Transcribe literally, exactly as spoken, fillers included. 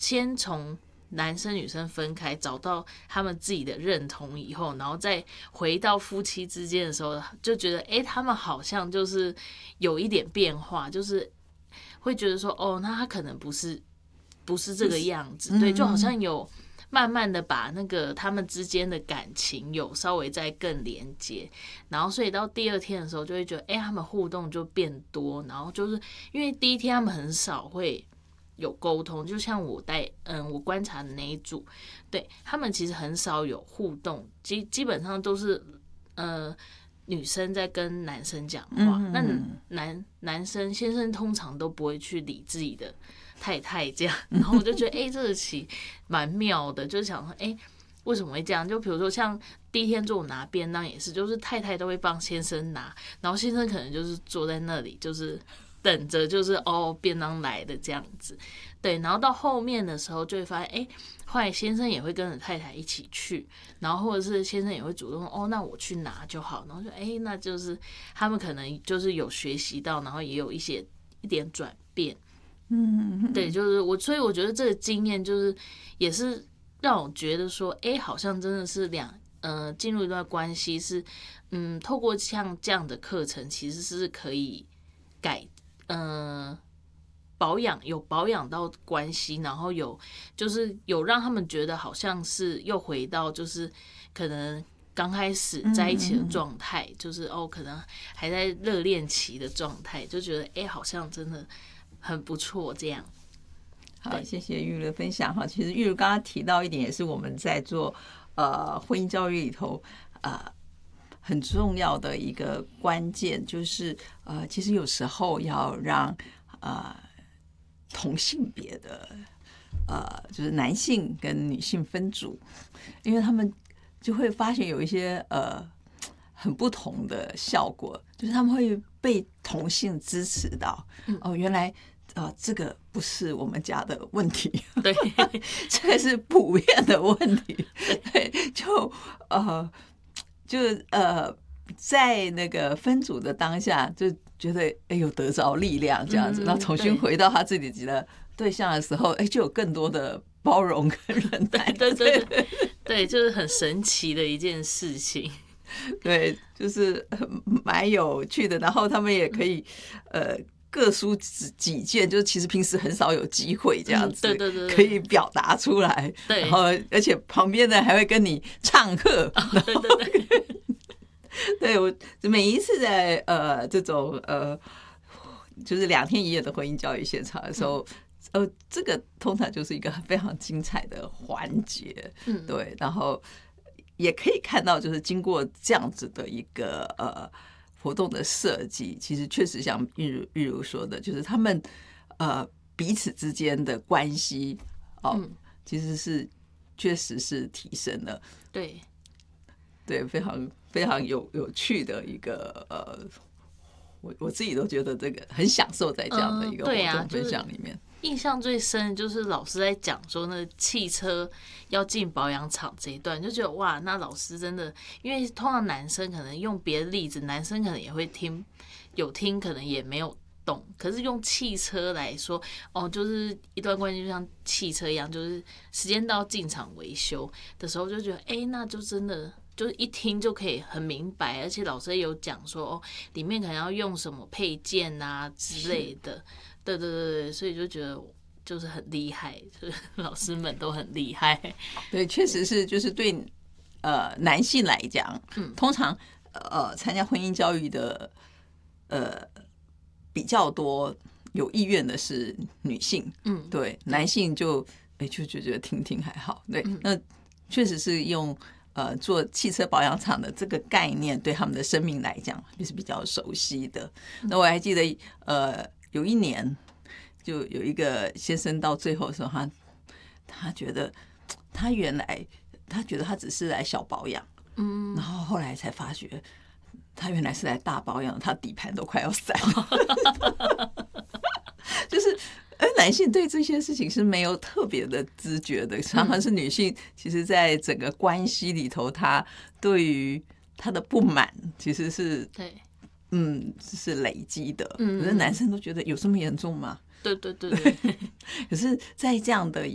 先从男生女生分开，找到他们自己的认同以后，然后再回到夫妻之间的时候，就觉得哎、欸，他们好像就是有一点变化，就是会觉得说，哦，那他可能不是不是这个样子，对，就好像有慢慢的把那个他们之间的感情有稍微再更连接，然后所以到第二天的时候就会觉得，哎、欸，他们互动就变多，然后就是因为第一天他们很少会有沟通，就像我带嗯我观察的那一组，对他们其实很少有互动，基基本上都是呃女生在跟男生讲话，嗯、那男男生先生通常都不会去理自己的太太这样，然后我就觉得哎、欸，这个期蛮妙的，就是想说哎、欸，为什么会这样？就比如说像第一天中午拿便当也是，就是太太都会帮先生拿，然后先生可能就是坐在那里就是等着，就是哦便当来的这样子，对，然后到后面的时候就会发现，哎，后来先生也会跟着太太一起去，然后或者是先生也会主动哦，那我去拿就好，然后就哎，那就是他们可能就是有学习到，然后也有一些一点转变。嗯，对，就是我，所以我觉得这个经验就是也是让我觉得说，哎，好像真的是两呃进入一段关系是，嗯，透过像这样的课程，其实是可以改呃保养，有保养到关系，然后有就是有让他们觉得好像是又回到就是可能刚开始在一起的状态，嗯嗯嗯就是哦可能还在热恋期的状态，就觉得哎好像真的很不错这样。 好，谢谢玉如的分享哈。其实玉如刚刚提到一点，也是我们在做呃婚姻教育里头呃很重要的一个关键，就是呃其实有时候要让呃同性别的呃就是男性跟女性分组，因为他们就会发现有一些呃很不同的效果，就是他们会被同性支持到，哦，原来呃这个不是我们家的问题， 对， 这个是普遍的问题，对，就呃就呃在那个分组的当下，就觉得哎有得着力量这样子，然后重新回到他自己的对象的时候，哎就有更多的包容跟忍耐， 对对对对，就是很神奇的一件事情。 对，就是蛮有趣的，然后他们也可以呃各抒己见，就是其实平时很少有机会这样子， 嗯、对对对， 可以表达出来， 对， 然后而且旁边的还会跟你唱和， 哦、对对对， 对我每一次在呃这种呃就是两天一夜的婚姻教育现场的时候。嗯呃，这个通常就是一个非常精彩的环节，嗯，对，然后也可以看到，就是经过这样子的一个呃活动的设计，其实确实像玉如玉如说的，就是他们呃彼此之间的关系哦，嗯、其实是确实是提升了， 对， 对，非常非常有有趣的一个呃。我我自己都觉得这个很享受在这样的一个活动分享里面。嗯啊就是、印象最深就是老师在讲说那汽车要进保养厂这一段，就觉得哇，那老师真的，因为通常男生可能用别的例子，男生可能也会听，有听可能也没有懂，可是用汽车来说，哦，就是一段关系就像汽车一样，就是时间到进厂维修的时候，就觉得哎、欸，那就真的。就是一听就可以很明白，而且老师也有讲说哦，里面可能要用什么配件啊之类的，对对对对，所以就觉得就是很厉害，就是老师们都很厉害。 对，确实是，就是对呃男性来讲，嗯，通常呃参加婚姻教育的呃比较多有意愿的是女性，嗯，对，男性就哎就就觉得听听还好，对，嗯、那确实是用。呃，做汽车保养厂的这个概念，对他们的生命来讲，就是比较熟悉的。那我还记得，呃，有一年，就有一个先生到最后的时候，他他觉得他原来他觉得他只是来小保养，嗯，然后后来才发觉，他原来是来大保养，他底盘都快要散了，就是。而男性对这些事情是没有特别的知觉的，常常是女性，其实在整个关系里头，她对于她的不满其实是对， 嗯，是累积的。可是男生都觉得有这么严重吗？ 对对对对。 可是，在这样的